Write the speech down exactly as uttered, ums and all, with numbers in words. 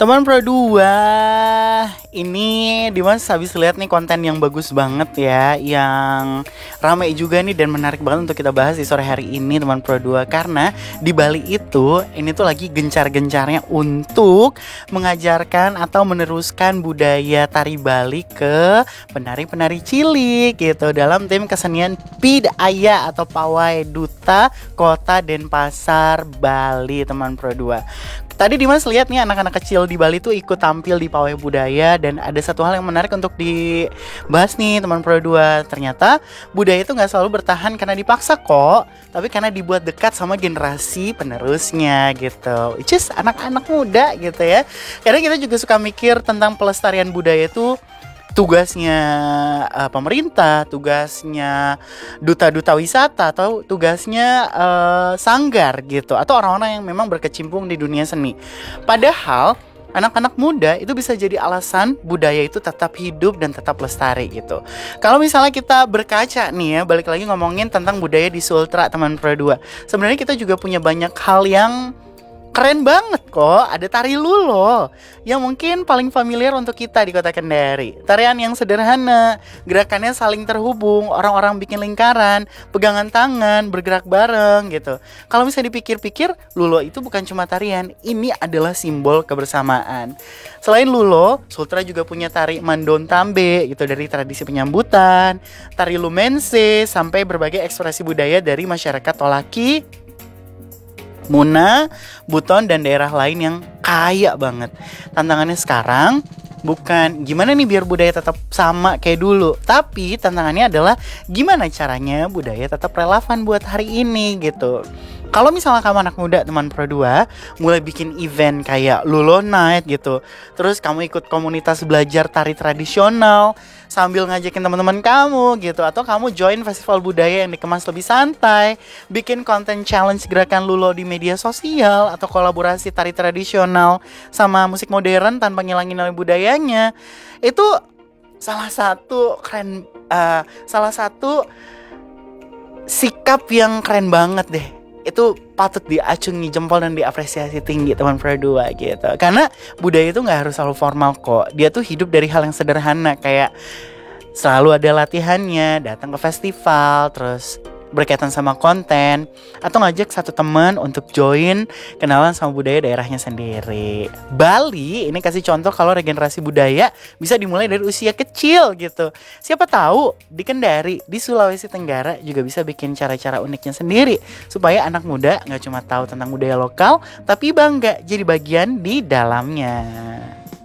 Teman Pro dua, ini Dimas habis lihat nih konten yang bagus banget ya, yang ramai juga nih dan menarik banget untuk kita bahas di sore hari ini teman Pro dua. Karena di Bali itu, ini tuh lagi gencar-gencarnya untuk mengajarkan atau meneruskan budaya tari Bali ke penari-penari cilik gitu, dalam tim kesenian Pidaya atau Pawai Duta Kota Denpasar, Bali teman Pro dua. Tadi Dimas lihat nih anak-anak kecil di Bali tuh ikut tampil di pawai budaya. Dan ada satu hal yang menarik untuk dibahas nih teman Pro dua. Ternyata budaya itu gak selalu bertahan karena dipaksa kok, tapi karena dibuat dekat sama generasi penerusnya gitu, which is anak-anak muda gitu ya. Kadang kita juga suka mikir tentang pelestarian budaya itu tugasnya uh, pemerintah, tugasnya duta-duta wisata, atau tugasnya uh, sanggar gitu, atau orang-orang yang memang berkecimpung di dunia seni. Padahal anak-anak muda itu bisa jadi alasan budaya itu tetap hidup dan tetap lestari gitu. Kalau misalnya kita berkaca nih ya, balik lagi ngomongin tentang budaya di Sultra teman Pro dua. Sebenarnya kita juga punya banyak hal yang keren banget kok. Ada tari lulo yang mungkin paling familiar untuk kita di Kota Kendari. Tarian yang sederhana, gerakannya saling terhubung, orang-orang bikin lingkaran, pegangan tangan, bergerak bareng gitu. Kalau misalnya dipikir-pikir, lulo itu bukan cuma tarian, ini adalah simbol kebersamaan. Selain lulo, Sultra juga punya tari Mandon Tambe gitu, dari tradisi penyambutan, tari Lumense, sampai berbagai ekspresi budaya dari masyarakat Tolaki, Muna, Buton, dan daerah lain yang kaya banget. Tantangannya sekarang bukan gimana nih biar budaya tetap sama kayak dulu, tapi tantangannya adalah gimana caranya budaya tetap relevan buat hari ini gitu. Kalau misalnya kamu anak muda teman Pro dua, mulai bikin event kayak Lulo Night gitu, terus kamu ikut komunitas belajar tari tradisional sambil ngajakin teman-teman kamu gitu, atau kamu join festival budaya yang dikemas lebih santai, bikin konten challenge gerakan Lulo di media sosial, atau kolaborasi tari tradisional sama musik modern tanpa ngilangin nilai budayanya, itu salah satu keren, uh, salah satu sikap yang keren banget deh. Itu patut diacungi jempol dan diapresiasi tinggi teman Pro dua gitu. Karena budaya itu gak harus selalu formal kok. Dia tuh hidup dari hal yang sederhana, kayak selalu ada latihannya, datang ke festival, terus berkaitan sama konten, atau ngajak satu teman untuk join kenalan sama budaya daerahnya sendiri. Bali ini kasih contoh kalau regenerasi budaya bisa dimulai dari usia kecil gitu. Siapa tahu di Kendari, di Sulawesi Tenggara juga bisa bikin cara-cara uniknya sendiri, supaya anak muda gak cuma tahu tentang budaya lokal, tapi bangga jadi bagian di dalamnya.